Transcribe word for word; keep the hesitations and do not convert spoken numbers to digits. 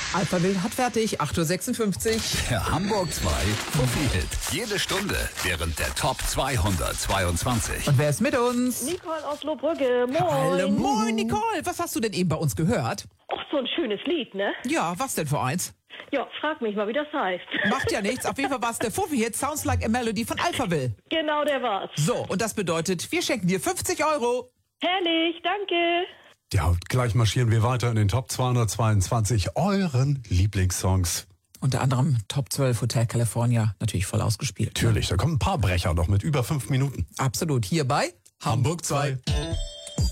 Alphaville hat fertig, acht Uhr sechsundfünfzig. Der Hamburg zwei Fuffi-Hit. Jede Stunde während der Top zweihundertzweiundzwanzig. Und wer ist mit uns? Nicole aus Lohbrügge, moin. Hallo, moin Nicole. Was hast du denn eben bei uns gehört? Och, so ein schönes Lied, ne? Ja, was denn für eins? Ja, frag mich mal, wie das heißt. Macht ja nichts. Auf jeden Fall war es der Fuffi-Hit Sounds Like a Melody von Alphaville. Genau, der war's. So, und das bedeutet, wir schenken dir fünfzig Euro. Herrlich, danke. Ja, und gleich marschieren wir weiter in den Top zweihundertzweiundzwanzig, euren Lieblingssongs. Unter anderem Top zwölf Hotel California, natürlich voll ausgespielt. Natürlich, da kommen ein paar Brecher noch mit über fünf Minuten. Absolut, hier bei Hamburg zwei.